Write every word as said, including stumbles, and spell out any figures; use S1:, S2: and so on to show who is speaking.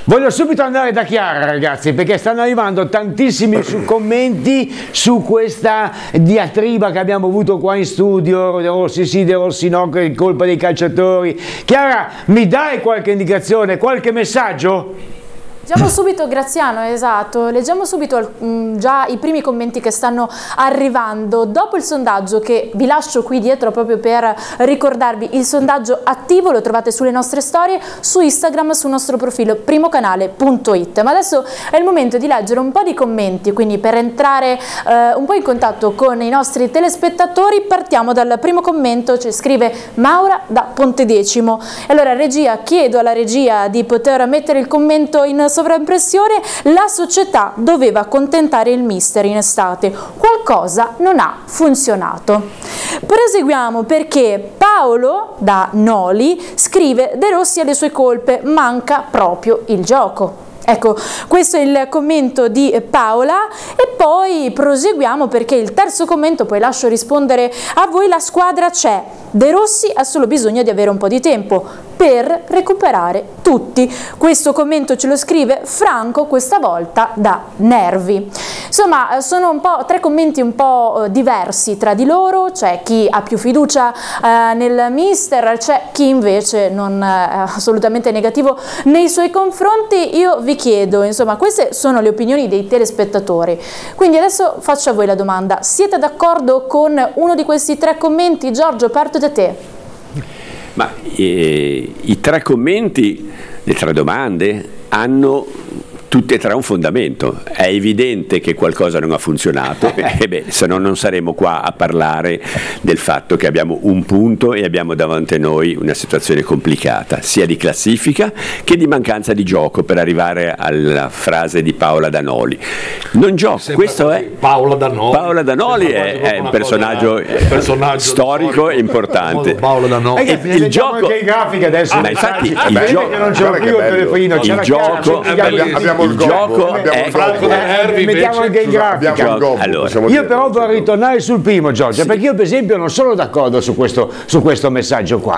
S1: Voglio subito andare da Chiara, ragazzi, perché stanno arrivando tantissimi su commenti su questa diatriba che abbiamo avuto qua in studio, De Rossi sì, De Rossi no, che è colpa dei calciatori. Chiara, mi dai qualche indicazione, qualche messaggio?
S2: Leggiamo subito, Graziano, esatto, leggiamo subito mh, già i primi commenti che stanno arrivando. Dopo il sondaggio, che vi lascio qui dietro proprio per ricordarvi, il sondaggio attivo lo trovate sulle nostre storie, su Instagram, sul nostro profilo primocanale punto it. Ma adesso è il momento di leggere un po' di commenti, quindi per entrare eh, un po' in contatto con i nostri telespettatori partiamo dal primo commento. Ci scrive Maura da Pontedecimo. Allora, regia, chiedo alla regia di poter mettere il commento in sovraimpressione. La società doveva accontentare il mister in estate, qualcosa non ha funzionato. Proseguiamo, perché Paolo da Noli scrive: De Rossi ha le sue colpe, manca proprio il gioco. Ecco, questo è il commento di Paola. E poi proseguiamo, perché il terzo commento, poi lascio rispondere a voi, la squadra c'è, De Rossi ha solo bisogno di avere un po' di tempo per recuperare tutti. Questo commento ce lo scrive Franco, questa volta da Nervi. Insomma, sono un po' tre commenti un po' diversi tra di loro. C'è chi ha più fiducia eh, nel mister, c'è chi invece non è assolutamente negativo nei suoi confronti. Io vi chiedo, insomma, queste sono le opinioni dei telespettatori, quindi adesso faccio a voi la domanda: siete d'accordo con uno di questi tre commenti? Giorgio, parto da te.
S3: Ma eh, i tre commenti, le tre domande hanno tutte e tre un fondamento. È evidente che qualcosa non ha funzionato, e beh, se no non saremo qua a parlare del fatto che abbiamo un punto e abbiamo davanti a noi una situazione complicata, sia di classifica che di mancanza di gioco, per arrivare alla frase di Paola Danoli. Non gioco, questo è
S4: Paola Danoli.
S3: Paola Danoli è, è un personaggio, cosa, personaggio storico, storico importante.
S4: Paola Danoli.
S1: Eh, il gioco anche in grafica adesso.
S3: Ah, ma infatti il
S1: beh,
S3: gioco,
S1: che non c'è più il telefonino,
S3: il gioco,
S4: abbiamo
S3: il gioco
S4: è
S3: Franco
S4: da Nervi,
S1: mettiamo anche in grafica.
S3: Allora,
S1: io però vorrei ritornare sul primo, Giorgio, sì, perché io per esempio non sono d'accordo su questo, su questo messaggio qua.